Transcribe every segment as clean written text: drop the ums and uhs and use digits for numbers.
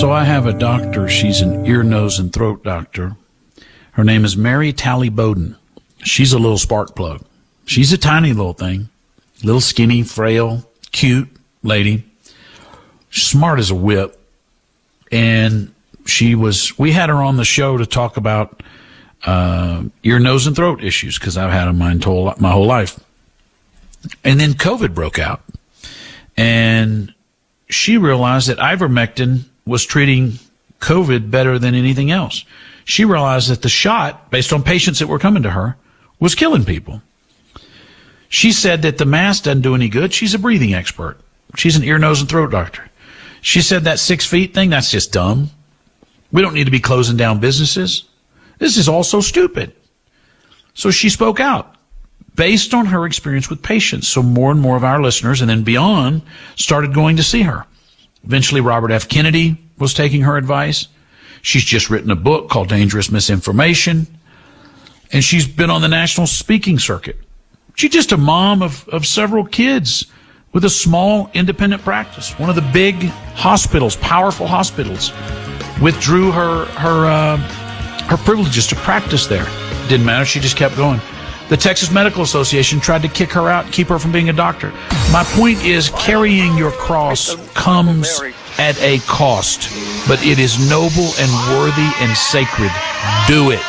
So I have a doctor. She's an ear, nose, and throat doctor. Her name is Mary Tally Bowden. She's a little spark plug. She's a tiny little thing. Little skinny, frail, cute lady. Smart as a whip. And we had her on the show to talk about ear, nose, and throat issues because I've had them my whole life. And then COVID broke out. And she realized that ivermectin was treating COVID better than anything else. She realized that the shot, based on patients that were coming to her, was killing people. She said that the mask doesn't do any good. She's a breathing expert. She's an ear, nose, and throat doctor. She said that 6 feet thing, that's just dumb. We don't need to be closing down businesses. This is all so stupid. So she spoke out based on her experience with patients. So more and more of our listeners and then beyond started going to see her. Eventually, Robert F. Kennedy was taking her advice. She's just written a book called Dangerous Misinformation. And she's been on the national speaking circuit. She's just a mom of several kids with a small independent practice. One of the big hospitals, powerful hospitals, withdrew her privileges to practice there. Didn't matter. She just kept going. The Texas Medical Association tried to kick her out, keep her from being a doctor. My point is, carrying your cross comes at a cost, but it is noble and worthy and sacred. Do it.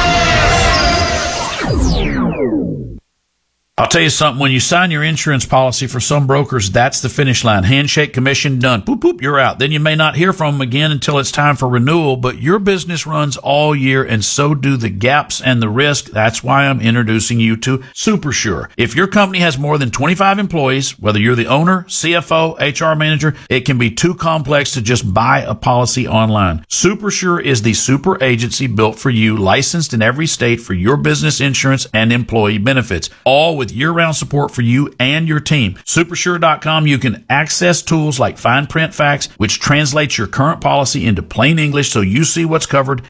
I'll tell you something, when you sign your insurance policy for some brokers, that's the finish line. Handshake, commission, done. Boop, boop, you're out. Then you may not hear from them again until it's time for renewal, but your business runs all year and so do the gaps and the risk. That's why I'm introducing you to SuperSure. If your company has more than 25 employees, whether you're the owner, CFO, HR manager, it can be too complex to just buy a policy online. SuperSure is the super agency built for you, licensed in every state for your business insurance and employee benefits, all with year-round support for you and your team. Supersure.com, you can access tools like Fine Print Facts, which translates your current policy into plain English so you see what's covered